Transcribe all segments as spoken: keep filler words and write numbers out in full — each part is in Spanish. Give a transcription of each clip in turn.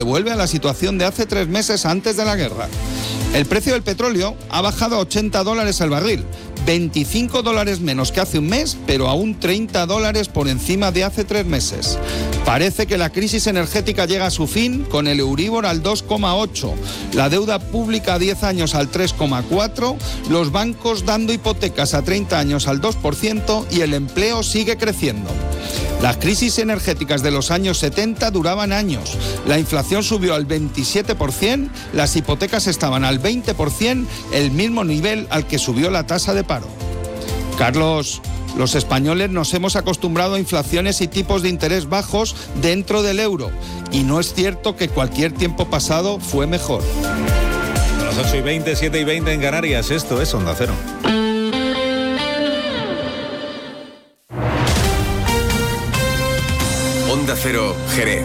vuelve a la situación de hace tres meses antes de la guerra. El precio del petróleo ha bajado a ochenta dólares el barril, veinticinco dólares menos que hace un mes, pero aún treinta dólares por encima de hace tres meses. Parece que la crisis energética llega a su fin con el Euribor al dos coma ocho, la deuda pública a diez años al tres coma cuatro, los bancos dando hipotecas a treinta años al dos por ciento y el empleo sigue creciendo. Las crisis energéticas de los años setenta duraban años. La inflación subió al veintisiete por ciento, las hipotecas estaban al veinte por ciento, el mismo nivel al que subió la tasa de paro. Carlos, los españoles nos hemos acostumbrado a inflaciones y tipos de interés bajos dentro del euro. Y no es cierto que cualquier tiempo pasado fue mejor. A las ocho y veinte, siete y veinte en Canarias, esto es Onda Cero. Onda Cero, Jerez.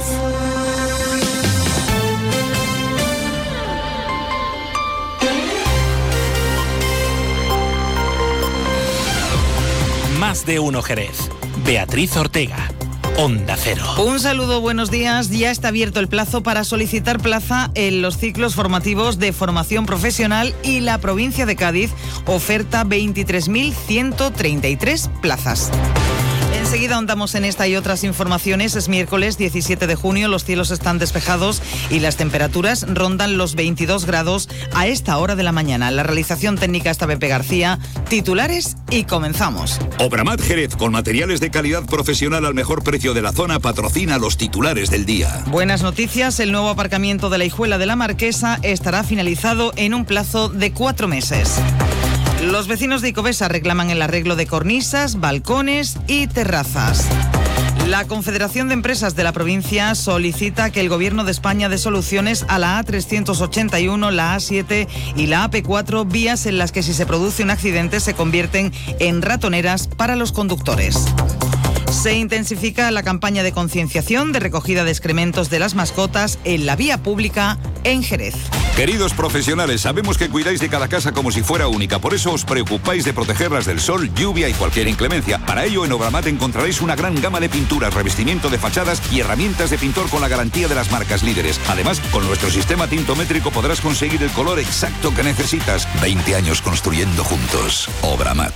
Más de uno Jerez. Beatriz Ortega. Onda Cero. Un saludo, buenos días. Ya está abierto el plazo para solicitar plaza en los ciclos formativos de formación profesional y la provincia de Cádiz oferta veintitrés mil ciento treinta y tres plazas. Enseguida ahondamos en esta y otras informaciones. Es miércoles diecisiete de junio, los cielos están despejados y las temperaturas rondan los veintidós grados a esta hora de la mañana. La realización técnica está Pepe García. Titulares y comenzamos. Obramat Jerez, con materiales de calidad profesional al mejor precio de la zona, patrocina los titulares del día. Buenas noticias, el nuevo aparcamiento de la Hijuela de la Marquesa estará finalizado en un plazo de cuatro meses. Los vecinos de Icovesa reclaman el arreglo de cornisas, balcones y terrazas. La Confederación de Empresas de la provincia solicita que el Gobierno de España dé soluciones a la A trescientos ochenta y uno, la A siete y la A P cuatro, vías en las que si se produce un accidente se convierten en ratoneras para los conductores. Se intensifica la campaña de concienciación de recogida de excrementos de las mascotas en la vía pública en Jerez. Queridos profesionales, sabemos que cuidáis de cada casa como si fuera única, por eso os preocupáis de protegerlas del sol, lluvia y cualquier inclemencia. Para ello, en Obramat encontraréis una gran gama de pinturas, revestimiento de fachadas y herramientas de pintor con la garantía de las marcas líderes. Además, con nuestro sistema tintométrico podrás conseguir el color exacto que necesitas. veinte años construyendo juntos. Obramat.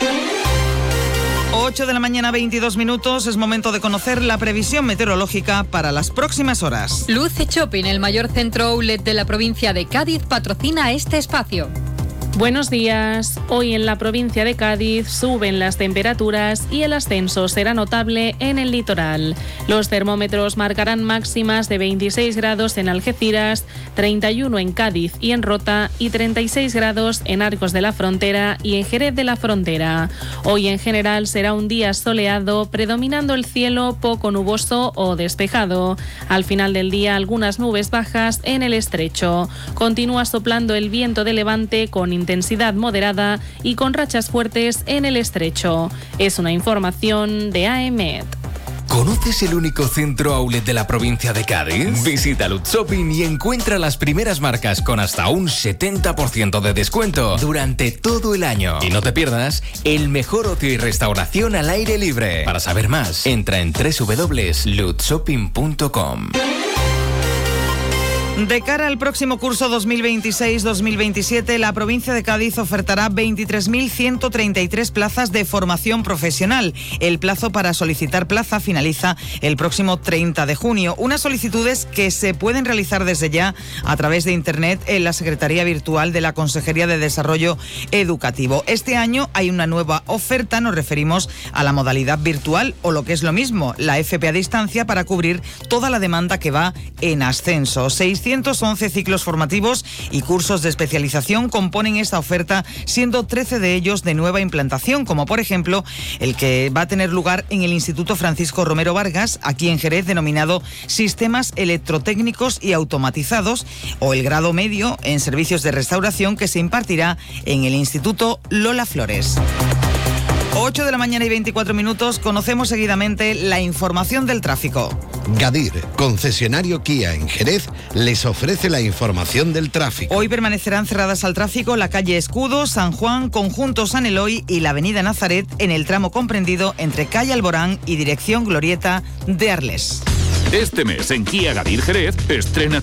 ocho de la mañana, veintidós minutos. Es momento de conocer la previsión meteorológica para las próximas horas. Luce Shopping, el mayor centro outlet de la provincia de Cádiz, patrocina este espacio. Buenos días. Hoy en la provincia de Cádiz suben las temperaturas y el ascenso será notable en el litoral. Los termómetros marcarán máximas de veintiséis grados en Algeciras, treinta y uno en Cádiz y en Rota y treinta y seis grados en Arcos de la Frontera y en Jerez de la Frontera. Hoy en general será un día soleado, predominando el cielo poco nuboso o despejado. Al final del día algunas nubes bajas en el estrecho. Continúa soplando el viento de levante con intensidad moderada y con rachas fuertes en el estrecho. Es una información de A E M E D. ¿Conoces el único centro outlet de la provincia de Cádiz? Visita Luce Shopping y encuentra las primeras marcas con hasta un setenta por ciento de descuento durante todo el año. Y no te pierdas el mejor ocio y restauración al aire libre. Para saber más, entra en doble u doble u doble u punto lutz shopping punto com. De cara al próximo curso dos mil veintiséis dos mil veintisiete, la provincia de Cádiz ofertará veintitrés mil ciento treinta y tres plazas de formación profesional. El plazo para solicitar plaza finaliza el próximo treinta de junio. Unas solicitudes que se pueden realizar desde ya a través de Internet en la Secretaría Virtual de la Consejería de Desarrollo Educativo. Este año hay una nueva oferta, nos referimos a la modalidad virtual o lo que es lo mismo, la F P a distancia, para cubrir toda la demanda que va en ascenso. seiscientos once ciclos formativos y cursos de especialización componen esta oferta, siendo trece de ellos de nueva implantación, como por ejemplo el que va a tener lugar en el Instituto Francisco Romero Vargas, aquí en Jerez, denominado Sistemas Electrotécnicos y Automatizados, o el grado medio en Servicios de Restauración, que se impartirá en el Instituto Lola Flores. ocho de la mañana y veinticuatro minutos, conocemos seguidamente la información del tráfico. Gadir, concesionario Kia en Jerez, les ofrece la información del tráfico. Hoy permanecerán cerradas al tráfico la calle Escudo, San Juan, Conjunto San Eloy y la avenida Nazaret en el tramo comprendido entre calle Alborán y dirección Glorieta de Arles. Este mes en Kia Gadir Jerez, estrena